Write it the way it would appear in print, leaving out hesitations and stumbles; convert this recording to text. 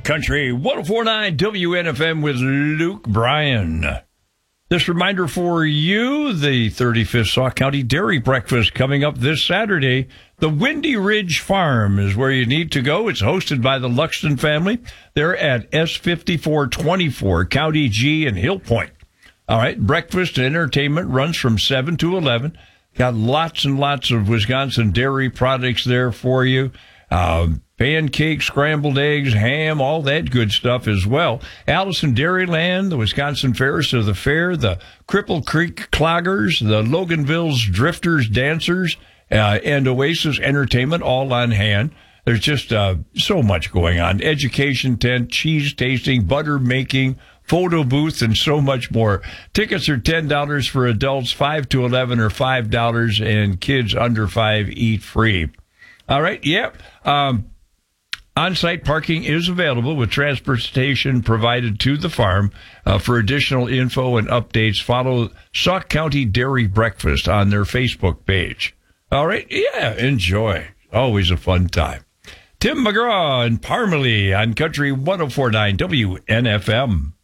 Country 104.9 WNFM with Luke Bryan. This reminder for you, the 35th Sauk County Dairy Breakfast coming up this Saturday. The Windy Ridge Farm is where you need to go. It's hosted by the Luxton family. They're at S5424 County G in Hill Point. All right, breakfast and entertainment runs from 7 to 11. Got lots and lots of Wisconsin dairy products there for you. Pancakes, scrambled eggs, ham, all that good stuff as well. Allison Dairyland, the Wisconsin Ferris of the Fair, the Cripple Creek Cloggers, the Loganville's Drifters Dancers, and Oasis Entertainment all on hand. There's just so much going on. Education tent, cheese tasting, butter making, photo booth, and so much more. Tickets are $10 for adults, 5 to 11 or $5, and kids under 5 eat free. All right, yep. On-site parking is available with transportation provided to the farm. For additional info and updates, follow Sauk County Dairy Breakfast on their Facebook page. All right, yeah, enjoy. Always a fun time. Tim McGraw and Parmalee on Country 104.9 WNFM.